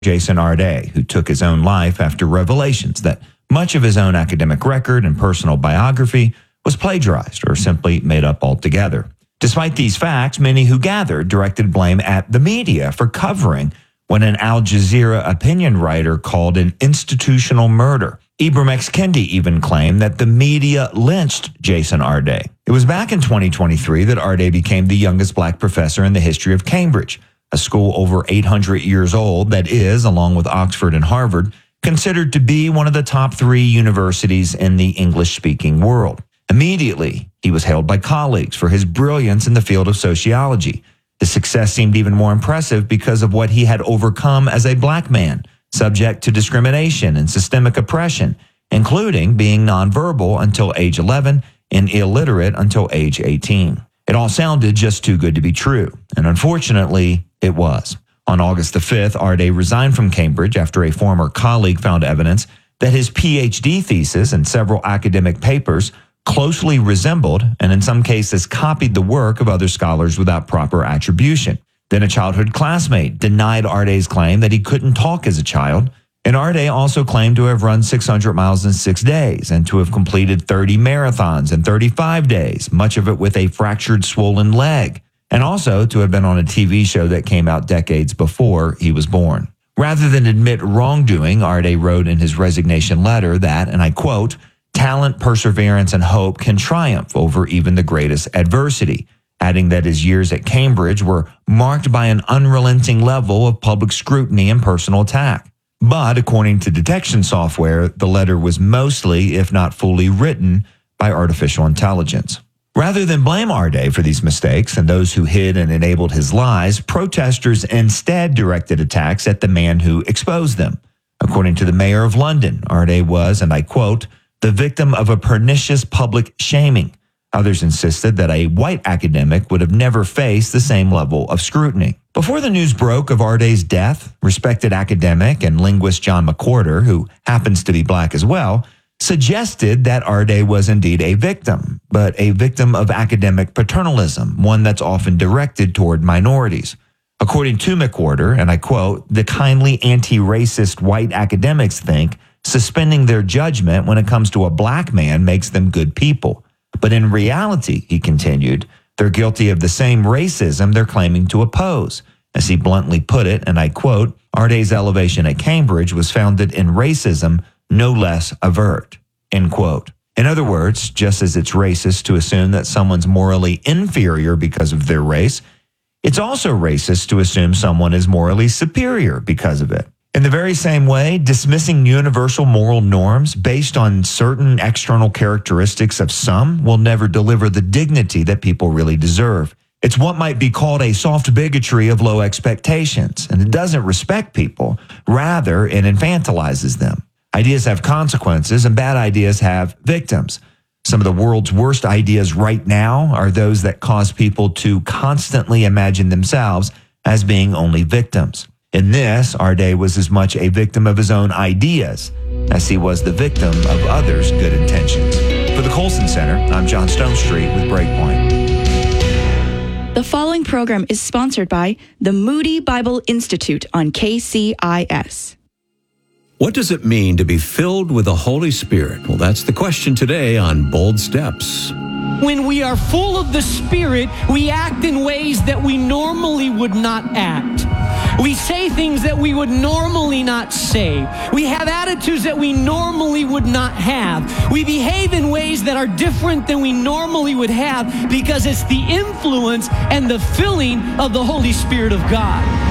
Jason Arde, who took his own life after revelations that much of his own academic record and personal biography was plagiarized or simply made up altogether. Despite these facts, many who gathered directed blame at the media for covering what an Al Jazeera opinion writer called an institutional murder. Ibram X. Kendi even claimed that the media lynched Jason Arde. It was back in 2023 that Arde became the youngest black professor in the history of Cambridge, a school over 800 years old that is, along with Oxford and Harvard, considered to be one of the top 3 universities in the English-speaking world. Immediately, he was hailed by colleagues for his brilliance in the field of sociology. The success seemed even more impressive because of what he had overcome as a black man, subject to discrimination and systemic oppression, including being nonverbal until age 11 and illiterate until age 18. It all sounded just too good to be true, and unfortunately, it was. On August the 5th, Arde resigned from Cambridge after a former colleague found evidence that his PhD thesis and several academic papers closely resembled, and in some cases copied, the work of other scholars without proper attribution. Then a childhood classmate denied Arde's claim that he couldn't talk as a child, and Arde also claimed to have run 600 miles in 6 days and to have completed 30 marathons in 35 days, much of it with a fractured, swollen leg, and also to have been on a TV show that came out decades before he was born. Rather than admit wrongdoing, Arde wrote in his resignation letter that, and I quote, "Talent, perseverance, and hope can triumph over even the greatest adversity," adding that his years at Cambridge were marked by an unrelenting level of public scrutiny and personal attack. But according to detection software, the letter was mostly, if not fully, written by artificial intelligence. Rather than blame Arde for these mistakes and those who hid and enabled his lies, protesters instead directed attacks at the man who exposed them. According to the mayor of London, Arde was, and I quote, "the victim of a pernicious public shaming." Others insisted that a white academic would have never faced the same level of scrutiny. Before the news broke of Arde's death, respected academic and linguist John McWhorter, who happens to be black as well, suggested that Arde was indeed a victim, but a victim of academic paternalism, one that's often directed toward minorities. According to McWhorter, and I quote, "the kindly anti-racist white academics think suspending their judgment when it comes to a black man makes them good people. But in reality," he continued, "they're guilty of the same racism they're claiming to oppose." As he bluntly put it, and I quote, "Arde's elevation at Cambridge was founded in racism, no less overt," end quote. In other words, just as it's racist to assume that someone's morally inferior because of their race, it's also racist to assume someone is morally superior because of it. In the very same way, dismissing universal moral norms based on certain external characteristics of some will never deliver the dignity that people really deserve. It's what might be called a soft bigotry of low expectations, and it doesn't respect people. Rather, it infantilizes them. Ideas have consequences, and bad ideas have victims. Some of the world's worst ideas right now are those that cause people to constantly imagine themselves as being only victims. In this, Arde was as much a victim of his own ideas as he was the victim of others' good intentions. For the Colson Center, I'm John Stonestreet with Breakpoint. The following program is sponsored by the Moody Bible Institute on KCIS. What does it mean to be filled with the Holy Spirit? Well, that's the question today on Bold Steps. When we are full of the Spirit, we act in ways that we normally would not act. We say things that we would normally not say. We have attitudes that we normally would not have. We behave in ways that are different than we normally would have because it's the influence and the filling of the Holy Spirit of God.